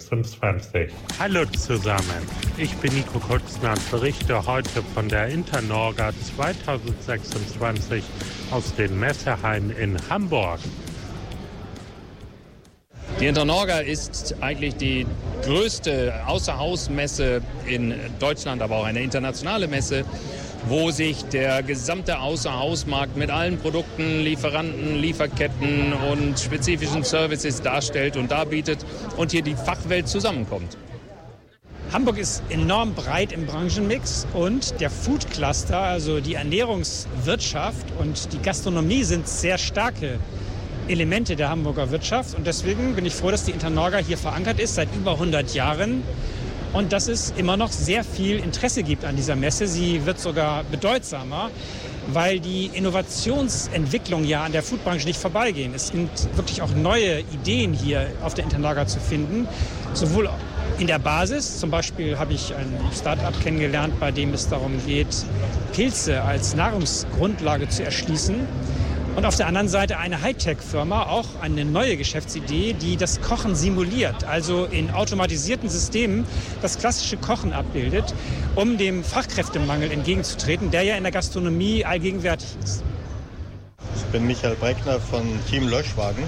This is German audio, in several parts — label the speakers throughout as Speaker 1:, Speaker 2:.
Speaker 1: 2026.
Speaker 2: Hallo zusammen, ich bin Nico Kutzner und berichte heute von der Internorga 2026 aus den Messehallen in Hamburg.
Speaker 3: Die Internorga ist eigentlich die größte Außerhausmesse in Deutschland, aber auch eine internationale Messe, wo sich der gesamte Außerhausmarkt mit allen Produkten, Lieferanten, Lieferketten und spezifischen Services darstellt und darbietet und hier die Fachwelt zusammenkommt.
Speaker 4: Hamburg ist enorm breit im Branchenmix und der Food Cluster, also die Ernährungswirtschaft und die Gastronomie sind sehr starke Elemente der Hamburger Wirtschaft. Und deswegen bin ich froh, dass die Internorga hier verankert ist seit über 100 Jahren. Und dass es immer noch sehr viel Interesse gibt an dieser Messe. Sie wird sogar bedeutsamer, weil die Innovationsentwicklung ja an der Foodbranche nicht vorbeigehen. Es sind wirklich auch neue Ideen hier auf der Internorga zu finden, sowohl in der Basis. Zum Beispiel habe ich ein Start-up kennengelernt, bei dem es darum geht, Pilze als Nahrungsgrundlage zu erschließen. Und auf der anderen Seite eine Hightech-Firma, auch eine neue Geschäftsidee, die das Kochen simuliert, also in automatisierten Systemen das klassische Kochen abbildet, um dem Fachkräftemangel entgegenzutreten, der ja in der Gastronomie allgegenwärtig ist.
Speaker 5: Ich bin Michael Breckner von Team Löschwagen.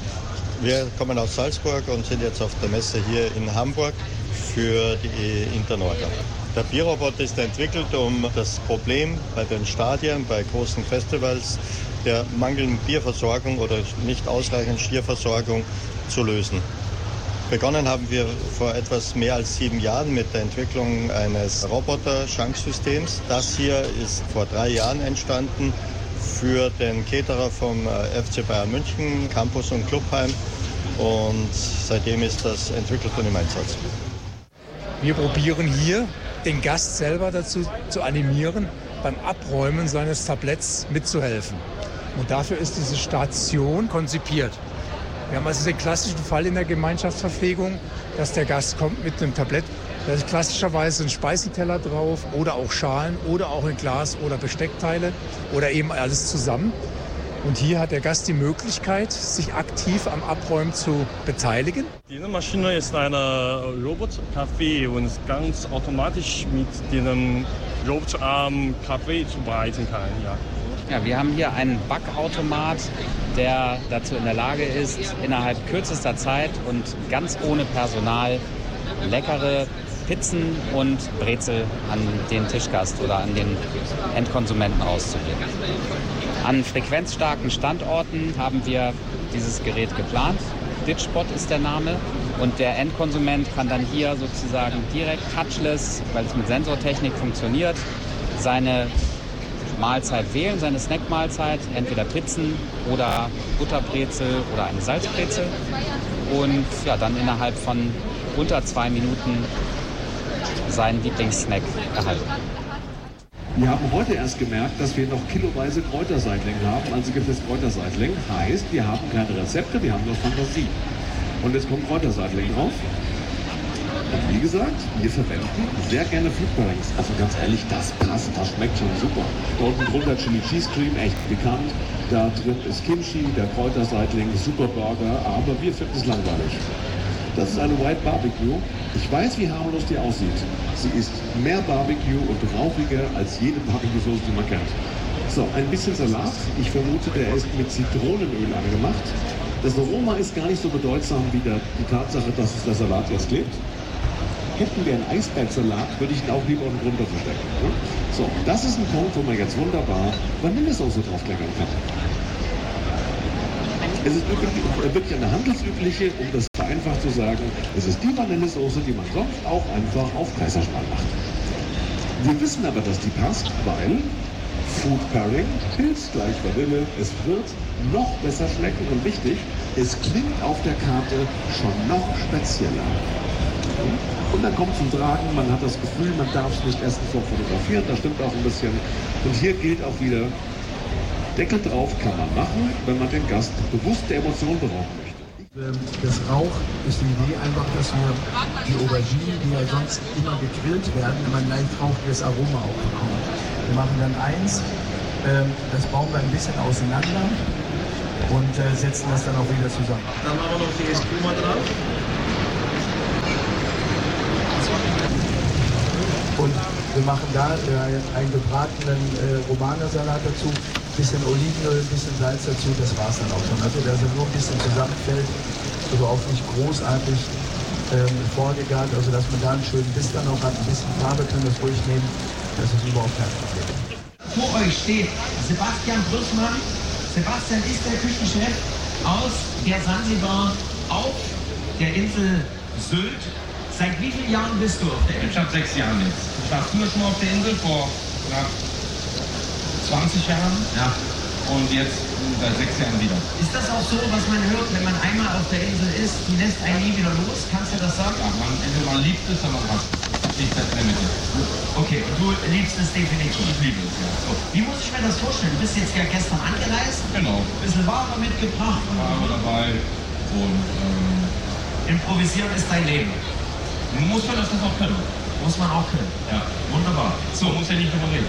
Speaker 5: Wir kommen aus Salzburg und sind jetzt auf der Messe hier in Hamburg für die Internorga. Der Bierroboter ist entwickelt, um das Problem bei den Stadien, bei großen Festivals, der mangelnden Bierversorgung oder nicht ausreichend Stierversorgung zu lösen. Begonnen haben wir vor etwas mehr als 7 Jahren mit der Entwicklung eines Roboter-Schanksystems. Das hier ist vor 3 Jahren entstanden für den Caterer vom FC Bayern München, Campus und Clubheim. Und seitdem ist das entwickelt und im Einsatz.
Speaker 6: Wir probieren hier, den Gast selber dazu zu animieren, beim Abräumen seines Tabletts mitzuhelfen. Und dafür ist diese Station konzipiert. Wir haben also den klassischen Fall in der Gemeinschaftsverpflegung, dass der Gast kommt mit einem Tablett, da ist klassischerweise ein Speisenteller drauf oder auch Schalen oder auch ein Glas oder Besteckteile oder eben alles zusammen. Und hier hat der Gast die Möglichkeit, sich aktiv am Abräumen zu beteiligen.
Speaker 7: Diese Maschine ist eine Robotkaffee und ganz automatisch mit dem Roboterarm Kaffee zubereiten kann.
Speaker 8: Ja, wir haben hier einen Backautomat, der dazu in der Lage ist, innerhalb kürzester Zeit und ganz ohne Personal leckere Pizzen und Brezel an den Tischgast oder an den Endkonsumenten auszugeben. An frequenzstarken Standorten haben wir dieses Gerät geplant. Ditchbot ist der Name. Und der Endkonsument kann dann hier sozusagen direkt touchless, weil es mit Sensortechnik funktioniert, seine Mahlzeit wählen, seine Snackmahlzeit, entweder Pizzen oder Butterbrezel oder eine Salzbrezel. Und ja, dann innerhalb von unter 2 Minuten seinen Lieblingssnack erhalten.
Speaker 9: Wir haben heute erst gemerkt, dass wir noch kiloweise Kräuterseitling haben. Also gibt es Kräuterseitling. Heißt, wir haben keine Rezepte, wir haben nur Fantasie. Und jetzt kommt Kräuterseitling drauf. Und wie gesagt, wir verwenden sehr gerne Food Pairings. Also ganz ehrlich, das passt, das schmeckt schon super. Da unten drunter Chili Cheese Cream, echt bekannt. Da drin ist Kimchi, der Kräuterseitling, super Burger. Aber wir finden es langweilig. Das ist eine White Barbecue. Ich weiß, wie harmlos die aussieht. Sie ist mehr Barbecue und rauchiger als jede Barbecue-Soße, die man kennt. So, ein bisschen Salat. Ich vermute, der ist mit Zitronenöl angemacht. Das Aroma ist gar nicht so bedeutsam wie die Tatsache, dass es der Salat jetzt klebt. Hätten wir einen Eisbergsalat, würde ich ihn auch lieber unten drunter verstecken. Ne? So, das ist ein Punkt, wo man jetzt wunderbar Vanillesoße draufkleckern kann. Es ist wirklich eine handelsübliche, um das vereinfacht zu sagen, es ist die Vanillesoße, die man sonst auch einfach auf Kaiserschmarrn macht. Wir wissen aber, dass die passt, weil Food Pairing, Pilz gleich Vanille, es wird noch besser schmecken und wichtig, es klingt auf der Karte schon noch spezieller. Und dann kommt zum Tragen, man hat das Gefühl, man darf es nicht erst so fotografieren, das stimmt auch ein bisschen. Und hier gilt auch wieder, Deckel drauf kann man machen, wenn man den Gast bewusst der Emotion berauben möchte.
Speaker 10: Das Rauch ist die Idee einfach, dass wir die Auberginen, die ja sonst immer gegrillt werden, immer ein leicht rauchiges Aroma auch bekommen. Wir machen dann eins, das bauen wir ein bisschen auseinander und setzen das dann auch wieder zusammen.
Speaker 7: Dann machen wir noch die Espuma drauf.
Speaker 10: Wir machen da einen gebratenen Romanersalat dazu, bisschen Olivenöl, ein bisschen Salz dazu, das war's dann auch schon. Also dass er nur ein bisschen zusammenfällt, also auch nicht großartig vorgegart, also dass man da einen schönen Biss dann auch hat, ein bisschen Farbe können das ruhig nehmen, das ist überhaupt kein Problem.
Speaker 1: Vor euch steht Sebastian Prüßmann. Sebastian ist der Küchenchef aus der Sansibar auf der Insel Sylt. Seit wie vielen Jahren bist du auf der Insel?
Speaker 11: Ich habe 6 Jahre jetzt. Ich war früher schon mal auf der Insel, vor 20 Jahren. Ja. Und jetzt seit 6 Jahren wieder.
Speaker 1: Ist das auch so, was man hört, wenn man einmal auf der Insel ist, die lässt einen nie wieder los? Kannst du das sagen?
Speaker 11: Ja, entweder man liebt es oder man hasst es. Nicht in der Mitte.
Speaker 1: Okay, und du liebst es definitiv?
Speaker 11: Ich liebe es, ja.
Speaker 1: So. Wie muss ich mir das vorstellen? Du bist jetzt ja gestern angereist.
Speaker 11: Genau.
Speaker 1: Ein bisschen Ware mitgebracht.
Speaker 11: Ware dabei. Und
Speaker 1: improvisieren ist dein Leben.
Speaker 11: Muss man das auch können.
Speaker 1: Muss man auch können.
Speaker 11: Ja.
Speaker 1: Wunderbar.
Speaker 11: So, muss ja nicht drüber reden.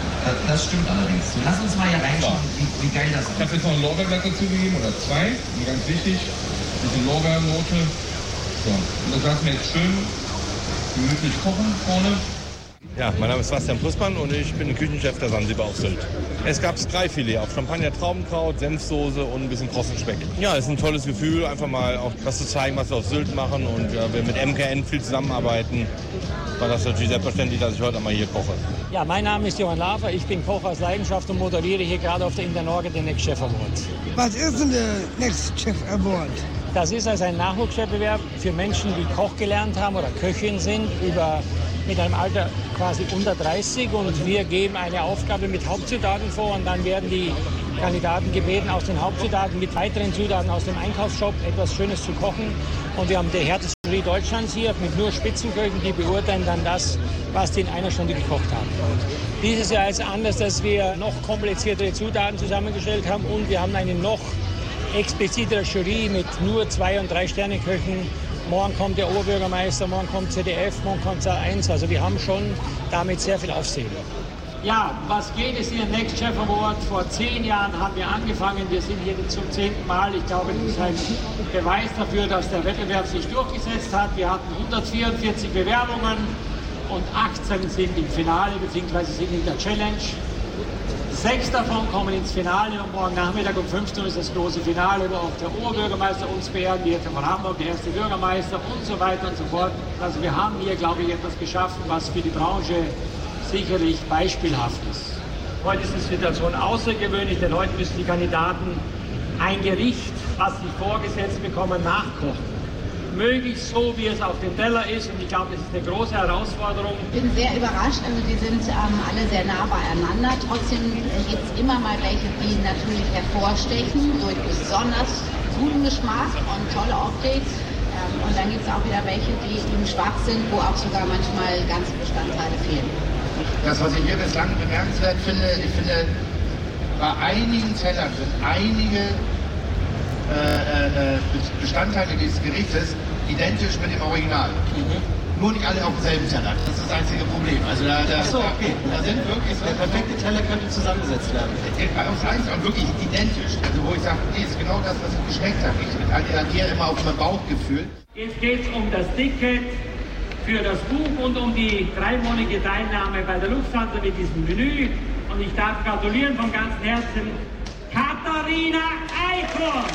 Speaker 1: Das stimmt allerdings. So, lass uns mal hier reinschauen, wie geil das ist.
Speaker 11: Ich habe jetzt noch ein Lorbeerblatt dazu gegeben, oder 2. Und ganz wichtig, ein bisschen Lorbeernote. So, und das lassen wir jetzt schön gemütlich kochen vorne.
Speaker 12: Ja, mein Name ist Sebastian Prüßmann und ich bin Küchenchef der Sansibar auf Sylt. Es gab Skyfilet auf Champagner, Traubenkraut, Senfsoße und ein bisschen krossen Speck. Ja, es ist ein tolles Gefühl, einfach mal auch das zu zeigen, was wir auf Sylt machen. Und ja, wir mit MKN viel zusammenarbeiten, war das natürlich selbstverständlich, dass ich heute einmal hier koche.
Speaker 4: Ja, mein Name ist Johann Lafer, ich bin Koch aus Leidenschaft und moderiere hier gerade auf der Internorga den Next Chef Award.
Speaker 13: Was ist denn der Next Chef Award?
Speaker 4: Das ist also ein Nachwuchswettbewerb für Menschen, die Koch gelernt haben oder Köchin sind, mit einem Alter quasi unter 30, und wir geben eine Aufgabe mit Hauptzutaten vor und dann werden die Kandidaten gebeten, aus den Hauptzutaten mit weiteren Zutaten aus dem Einkaufsshop etwas Schönes zu kochen. Und wir haben die härteste Jury Deutschlands hier mit nur Spitzenköchen, die beurteilen dann das, was die in einer Stunde gekocht haben. Dieses Jahr ist anders, dass wir noch kompliziertere Zutaten zusammengestellt haben und wir haben eine noch explizitere Jury mit nur 2- und 3-Sterne-Köchen. Morgen kommt der Oberbürgermeister, morgen kommt ZDF, morgen kommt Sat.1. Also wir haben schon damit sehr viel Aufsehen. Ja, was geht es hier im Next Chef Award? Vor 10 Jahren haben wir angefangen. Wir sind hier zum 10. Mal. Ich glaube, das ist ein Beweis dafür, dass der Wettbewerb sich durchgesetzt hat. Wir hatten 144 Bewerbungen und 18 sind im Finale bzw. sind in der Challenge. 6 davon kommen ins Finale und morgen Nachmittag um 15 Uhr ist das große Finale, wo auch der Oberbürgermeister uns beehrt wird, von Hamburg, der erste Bürgermeister und so weiter und so fort. Also wir haben hier, glaube ich, etwas geschaffen, was für die Branche sicherlich beispielhaft ist. Heute ist die Situation außergewöhnlich, denn heute müssen die Kandidaten ein Gericht, was sie vorgesetzt bekommen, nachkochen. Möglichst so, wie es auf dem Teller ist, und ich glaube, das ist eine große Herausforderung.
Speaker 14: Ich bin sehr überrascht, also die sind alle sehr nah beieinander. Trotzdem gibt es immer mal welche, die natürlich hervorstechen durch besonders guten Geschmack und tolle Optik. Und dann gibt es auch wieder welche, die eben schwach sind, wo auch sogar manchmal ganze Bestandteile fehlen.
Speaker 15: Das, was ich hier bislang bemerkenswert finde, ich finde, bei einigen Tellern sind einige Bestandteile dieses Gerichtes identisch mit dem Original. Nur nicht alle auf demselben Teller. Das ist das einzige Problem. Also da sind wirklich so. Der perfekte Teller könnte zusammengesetzt werden. Auf eins und wirklich identisch. Also wo ich sage, nee, ist genau das, was ich geschmeckt habe. Ich agiere immer auf mein Bauchgefühl.
Speaker 4: Jetzt geht es um das Ticket für das Buch und um die 3-monatige Teilnahme bei der Lufthansa mit diesem Menü. Und ich darf gratulieren von ganzem Herzen Katharina Eichhorn.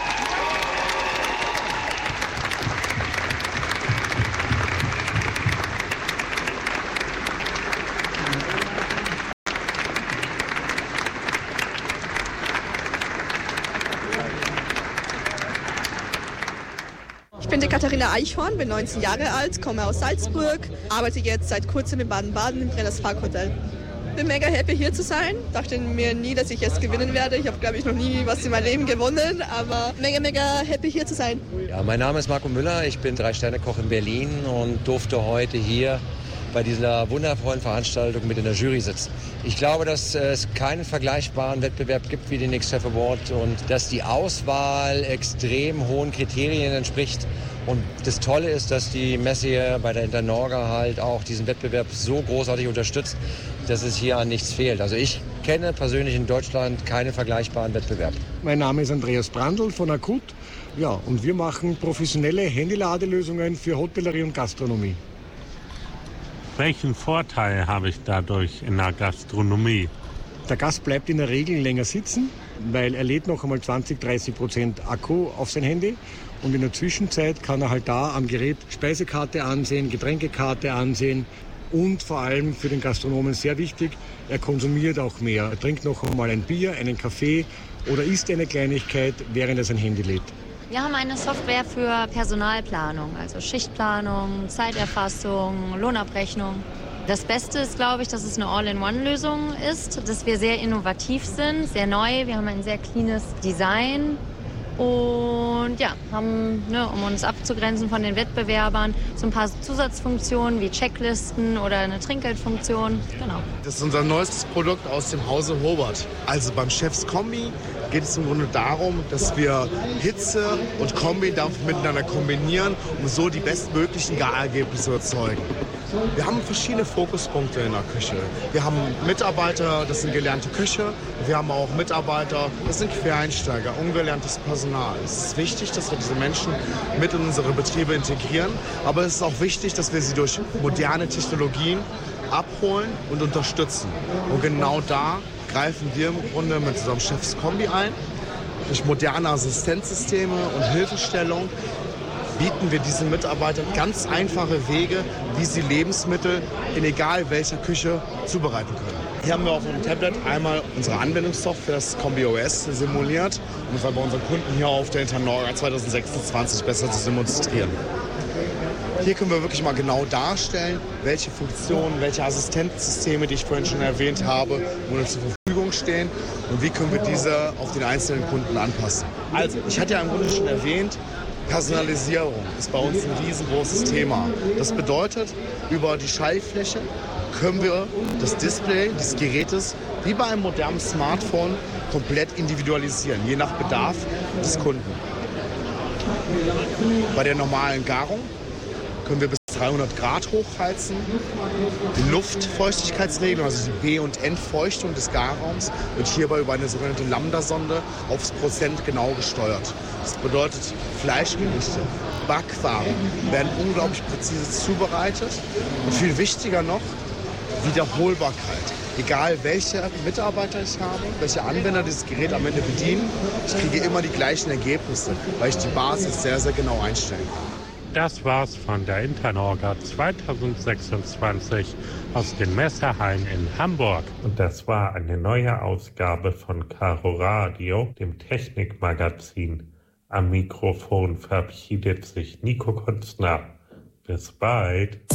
Speaker 16: Ich bin die Katharina Eichhorn, bin 19 Jahre alt, komme aus Salzburg, arbeite jetzt seit kurzem in Baden-Baden im Brenners Parkhotel. Bin mega happy hier zu sein, dachte mir nie, dass ich jetzt gewinnen werde. Ich habe, glaube ich, noch nie was in meinem Leben gewonnen, aber mega happy hier zu sein.
Speaker 17: Ja, mein Name ist Marco Müller, ich bin 3-Sterne-Koch in Berlin und durfte heute hier bei dieser wundervollen Veranstaltung mit in der Jury sitzen. Ich glaube, dass es keinen vergleichbaren Wettbewerb gibt wie den Next Chef Award und dass die Auswahl extrem hohen Kriterien entspricht. Und das Tolle ist, dass die Messe hier bei der Internorga halt auch diesen Wettbewerb so großartig unterstützt, dass es hier an nichts fehlt. Also ich kenne persönlich in Deutschland keinen vergleichbaren Wettbewerb.
Speaker 18: Mein Name ist Andreas Brandl von Akut. Ja, und wir machen professionelle Handyladelösungen für Hotellerie und Gastronomie.
Speaker 2: Welchen Vorteil habe ich dadurch in der Gastronomie?
Speaker 18: Der Gast bleibt in der Regel länger sitzen, weil er lädt noch einmal 20-30% Akku auf sein Handy. Und in der Zwischenzeit kann er halt da am Gerät Speisekarte ansehen, Getränkekarte ansehen. Und vor allem für den Gastronomen sehr wichtig, er konsumiert auch mehr. Er trinkt noch einmal ein Bier, einen Kaffee oder isst eine Kleinigkeit, während er sein Handy lädt.
Speaker 19: Wir haben eine Software für Personalplanung, also Schichtplanung, Zeiterfassung, Lohnabrechnung. Das Beste ist, glaube ich, dass es eine All-in-One-Lösung ist, dass wir sehr innovativ sind, sehr neu. Wir haben ein sehr cleanes Design und ja, haben, um uns abzugrenzen von den Wettbewerbern, so ein paar Zusatzfunktionen wie Checklisten oder eine Trinkgeldfunktion. Genau.
Speaker 20: Das ist unser neuestes Produkt aus dem Hause Hobart. Also beim Chefs Kombi geht es im Grunde darum, dass wir Hitze und Kombidampf miteinander kombinieren, um so die bestmöglichen Garergebnisse zu erzeugen. Wir haben verschiedene Fokuspunkte in der Küche. Wir haben Mitarbeiter, das sind gelernte Köche. Wir haben auch Mitarbeiter, das sind Quereinsteiger, ungelerntes Personal. Es ist wichtig, dass wir diese Menschen mit in unsere Betriebe integrieren. Aber es ist auch wichtig, dass wir sie durch moderne Technologien abholen und unterstützen. Und genau da greifen wir im Grunde mit unserem Chefs Kombi ein. Durch moderne Assistenzsysteme und Hilfestellung bieten wir diesen Mitarbeitern ganz einfache Wege, wie sie Lebensmittel in egal welcher Küche zubereiten können. Hier haben wir auf dem Tablet einmal unsere Anwendungssoftware, das Kombi OS, simuliert, um es bei unseren Kunden hier auf der Internorga 2026 besser zu demonstrieren. Hier können wir wirklich mal genau darstellen, welche Funktionen, welche Assistenzsysteme, die ich vorhin schon erwähnt habe, uns zur Verfügung stehen und wie können wir diese auf den einzelnen Kunden anpassen. Also, ich hatte ja im Grunde schon erwähnt, Personalisierung ist bei uns ein riesengroßes Thema. Das bedeutet, über die Schaltfläche können wir das Display des Gerätes wie bei einem modernen Smartphone komplett individualisieren, je nach Bedarf des Kunden. Bei der normalen Garung können wir bis 300 Grad hochheizen. Die Luftfeuchtigkeitsregelung, also die B- und Entfeuchtung des Garraums, wird hierbei über eine sogenannte Lambda-Sonde aufs Prozent genau gesteuert. Das bedeutet, Fleischgerichte, Backwaren werden unglaublich präzise zubereitet und viel wichtiger noch, Wiederholbarkeit. Egal welche Mitarbeiter ich habe, welche Anwender dieses Gerät am Ende bedienen, ich kriege immer die gleichen Ergebnisse, weil ich die Basis sehr, sehr genau einstellen kann.
Speaker 2: Das war's von der Internorga 2026 aus den Messehallen in Hamburg. Und das war eine neue Ausgabe von Caro Radio, dem Technikmagazin. Am Mikrofon verabschiedet sich Nico Kunstner. Bis bald.